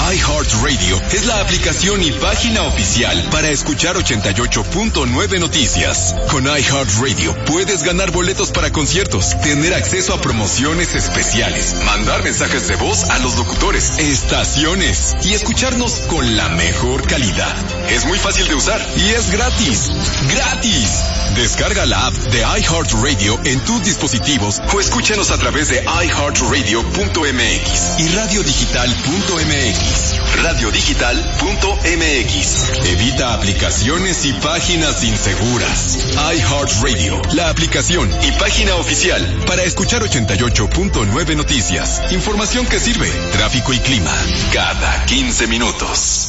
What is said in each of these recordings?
iHeartRadio es la aplicación y página oficial para escuchar 88.9 Noticias. Con iHeartRadio puedes ganar boletos para conciertos, tener acceso a promociones especiales, mandar mensajes de voz a los locutores, estaciones y escucharnos con la mejor calidad. Es muy fácil de usar y es gratis. ¡Gratis! Descarga la app de iHeartRadio en tus dispositivos o escúchanos a través de iHeartRadio.mx y radiodigital.mx. Radiodigital.mx. Evita aplicaciones y páginas inseguras. iHeartRadio, la aplicación y página oficial para escuchar 88.9 Noticias. Información que sirve. Tráfico y clima cada 15 minutos.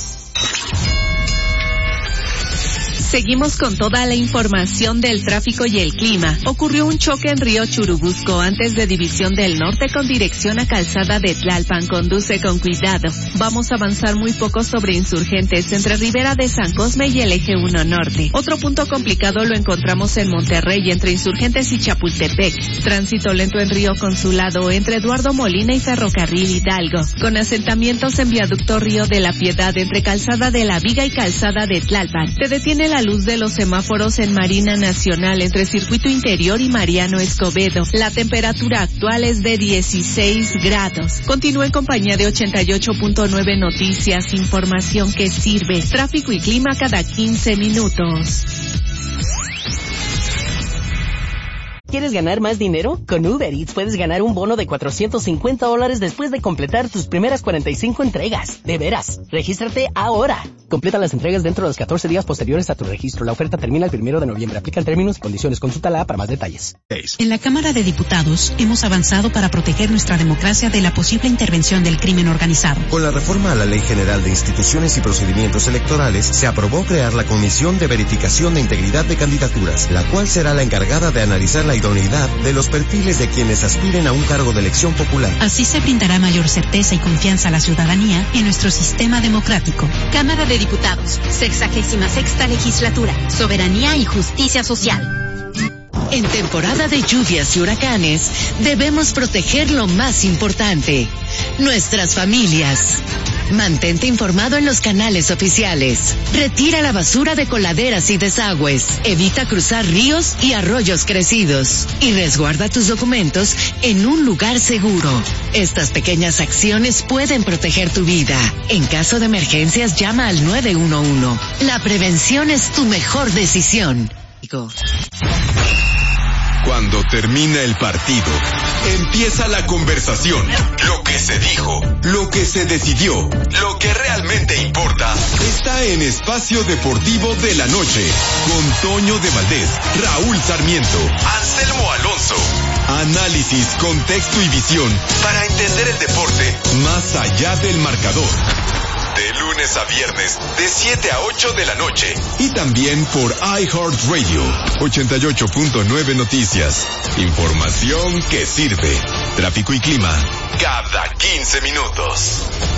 Seguimos con toda la información del tráfico y el clima. Ocurrió un choque en Río Churubusco antes de División del Norte con dirección a Calzada de Tlalpan. Conduce con cuidado. Vamos a avanzar muy poco sobre Insurgentes entre Ribera de San Cosme y el Eje 1 Norte. Otro punto complicado lo encontramos en Monterrey entre Insurgentes y Chapultepec. Tránsito lento en Río Consulado entre Eduardo Molina y Ferrocarril Hidalgo. Con asentamientos en Viaducto Río de la Piedad entre Calzada de la Viga y Calzada de Tlalpan. Se detiene la luz de los semáforos en Marina Nacional entre Circuito Interior y Mariano Escobedo. La temperatura actual es de 16 grados. Continúa en compañía de 88.9 Noticias, información que sirve. Tráfico y clima cada 15 minutos. ¿Quieres ganar más dinero? Con Uber Eats puedes ganar un bono de $450 después de completar tus primeras 45 entregas. De veras, regístrate ahora. Completa las entregas dentro de los 14 días posteriores a tu registro. La oferta termina el 1 de noviembre. Aplican términos y condiciones. Consúltala para más detalles. En la Cámara de Diputados hemos avanzado para proteger nuestra democracia de la posible intervención del crimen organizado. Con la reforma a la Ley General de Instituciones y Procedimientos Electorales, se aprobó crear la Comisión de Verificación de Integridad de Candidaturas, la cual será la encargada de analizar la idoneidad de los perfiles de quienes aspiren a un cargo de elección popular. Así se brindará mayor certeza y confianza a la ciudadanía en nuestro sistema democrático. Cámara de Diputados, 66ª Legislatura, Soberanía y Justicia Social. En temporada de lluvias y huracanes, debemos proteger lo más importante, nuestras familias. Mantente informado en los canales oficiales. Retira la basura de coladeras y desagües. Evita cruzar ríos y arroyos crecidos. Y resguarda tus documentos en un lugar seguro. Estas pequeñas acciones pueden proteger tu vida. En caso de emergencias, llama al 911. La prevención es tu mejor decisión. Cuando termina el partido, empieza la conversación. Lo que se dijo, lo que se decidió, lo que realmente importa, está en Espacio Deportivo de la Noche, con Toño de Valdés, Raúl Sarmiento, Anselmo Alonso. Análisis, contexto y visión para entender el deporte más allá del marcador. De lunes a viernes, de 7 a 8 de la noche. Y también por iHeartRadio, 88.9 Noticias. Información que sirve. Tráfico y clima, cada 15 minutos.